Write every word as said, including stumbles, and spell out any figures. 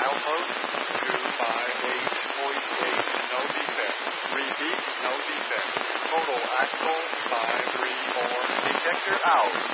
Milepost two five eight point eight, no defect. Repeat, no defect. Total axle five three four. Detector out.